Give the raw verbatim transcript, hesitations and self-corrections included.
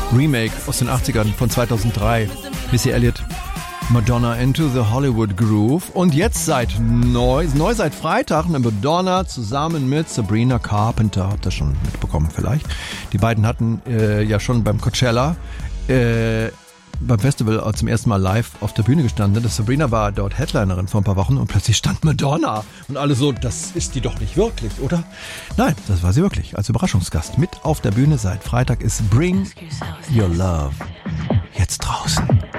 Remake aus den achtzigern von zweitausenddrei. Missy Elliott, Madonna Into the Hollywood Groove. Und jetzt seit neu, neu seit Freitag eine Madonna zusammen mit Sabrina Carpenter. Habt ihr schon mitbekommen vielleicht? Die beiden hatten äh, ja schon beim Coachella äh, beim Festival zum ersten Mal live auf der Bühne gestanden. Das Sabrina war dort Headlinerin vor ein paar Wochen und plötzlich stand Madonna. Und alle so, das ist die doch nicht wirklich, oder? Nein, das war sie wirklich. Als Überraschungsgast mit auf der Bühne seit Freitag ist Bring Your Love. Jetzt draußen.